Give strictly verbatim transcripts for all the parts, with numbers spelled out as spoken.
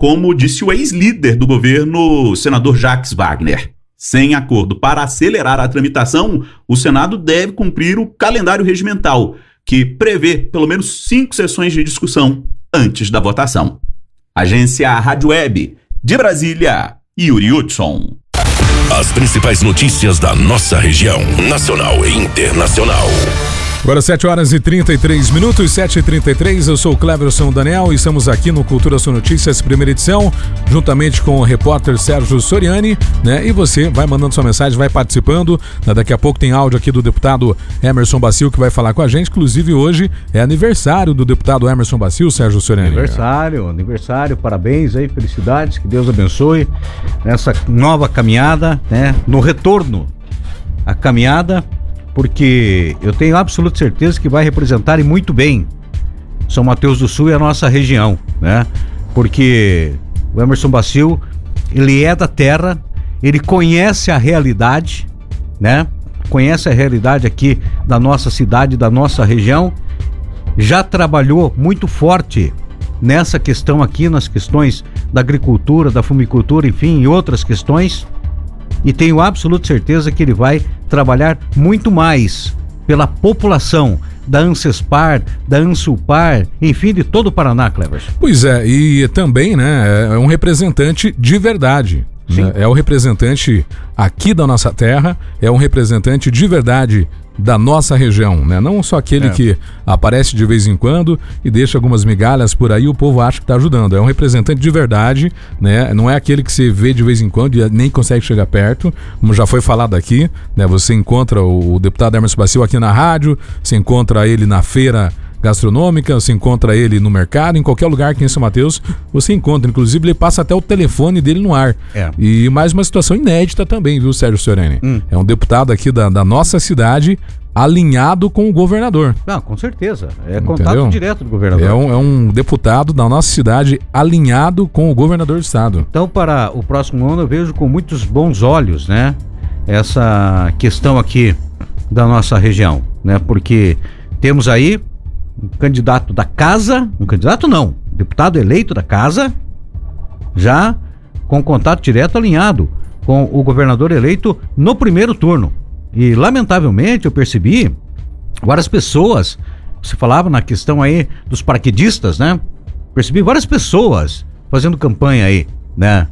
como disse o ex-líder do governo, senador Jacques Wagner. Sem acordo para acelerar a tramitação, o Senado deve cumprir o calendário regimental, que prevê pelo menos cinco sessões de discussão antes da votação. Agência Rádio Web, de Brasília, Yuri Hudson. As principais notícias da nossa região, nacional e internacional. Agora sete horas e trinta e três minutos, sete e trinta e três, eu sou o Cleverson Daniel e estamos aqui no Cultura Sul Notícias, primeira edição, juntamente com o repórter Sérgio Soriani, né? E você vai mandando sua mensagem, vai participando, né? Daqui a pouco tem áudio aqui do deputado Emerson Bacil que vai falar com a gente, inclusive hoje é aniversário do deputado Emerson Bacil, Sérgio Soriani. Aniversário, aniversário, parabéns aí, felicidades, que Deus abençoe nessa nova caminhada, né? No retorno à caminhada, porque eu tenho absoluta certeza que vai representar e muito bem São Mateus do Sul e a nossa região, né? Porque o Emerson Bacil, ele é da terra, ele conhece a realidade, né? Conhece a realidade aqui da nossa cidade, da nossa região, já trabalhou muito forte nessa questão aqui, nas questões da agricultura, da fumicultura, enfim, e outras questões, e tenho absoluta certeza que ele vai trabalhar muito mais pela população da Ancespar, da Ansulpar, enfim, de todo o Paraná, Cleverson. Pois é, e também, né, é um representante de verdade. Né? É o representante aqui da nossa terra, é um representante de verdade da nossa região, né? Não só aquele é. que aparece de vez em quando e deixa algumas migalhas por aí, o povo acha que está ajudando. É um representante de verdade, né? Não é aquele que você vê de vez em quando e nem consegue chegar perto, como já foi falado aqui, né? Você encontra o, o deputado Emerson Bacil aqui na rádio, você encontra ele na feira gastronômica, você encontra ele no mercado, em qualquer lugar aqui em São Mateus, você encontra. Inclusive, ele passa até o telefone dele no ar. É. E mais uma situação inédita também, viu, Sérgio Soriani? Hum. É um deputado aqui da, da nossa cidade, alinhado com o governador. Não, com certeza. É contato Entendeu? direto do governador. É um, é um deputado da nossa cidade alinhado com o governador do estado. Então, para o próximo ano, eu vejo com muitos bons olhos, né? Essa questão aqui da nossa região, né? Porque temos aí um candidato da casa, um candidato não, deputado eleito da casa, já com contato direto alinhado com o governador eleito no primeiro turno. E lamentavelmente eu percebi várias pessoas, você falava na questão aí dos paraquedistas, né? Percebi várias pessoas fazendo campanha aí, né?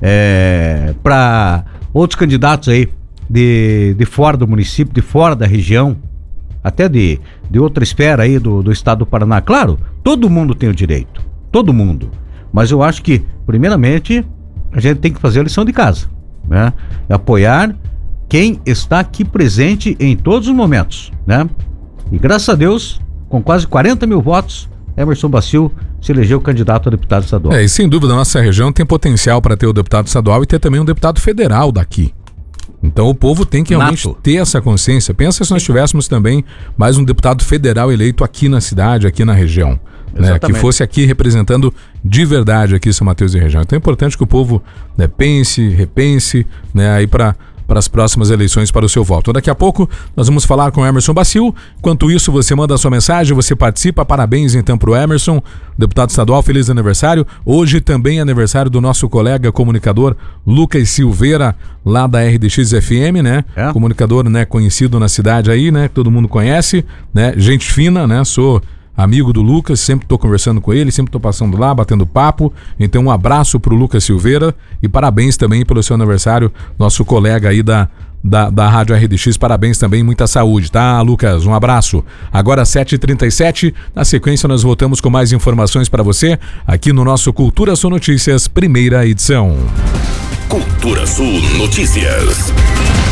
É, para outros candidatos aí de, de fora do município, de fora da região, até de, de outra esfera aí do, do estado do Paraná. Claro, todo mundo tem o direito, todo mundo. Mas eu acho que, primeiramente, a gente tem que fazer a lição de casa, né? Apoiar quem está aqui presente em todos os momentos, né? E graças a Deus, com quase quarenta mil votos, Emerson Bacil se elegeu candidato a deputado estadual. É, e sem dúvida a nossa região tem potencial para ter o deputado estadual e ter também um deputado federal daqui. Então o povo tem que realmente Nato. ter essa consciência. Pensa se nós tivéssemos também mais um deputado federal eleito aqui na cidade, aqui na região, né? Que fosse aqui representando de verdade aqui São Mateus e região. Então é importante que o povo, né, pense, repense, né, aí para para as próximas eleições, para o seu voto. Então, daqui a pouco nós vamos falar com o Emerson Bacil. Enquanto isso, você manda a sua mensagem, você participa. Parabéns então para o Emerson, deputado estadual, feliz aniversário. Hoje também é aniversário do nosso colega comunicador Lucas Silveira, lá da R D X F M, né? É. Comunicador, né, conhecido na cidade aí, né? Que todo mundo conhece, né? Gente fina, né? Sou amigo do Lucas, sempre estou conversando com ele, sempre estou passando lá, batendo papo. Então um abraço pro Lucas Silveira e parabéns também pelo seu aniversário, nosso colega aí da, da, da Rádio R D X, parabéns também, muita saúde, tá, Lucas? Um abraço. Agora sete e trinta e sete, na sequência nós voltamos com mais informações para você aqui no nosso Cultura Sul Notícias, primeira edição. Cultura Sul Notícias.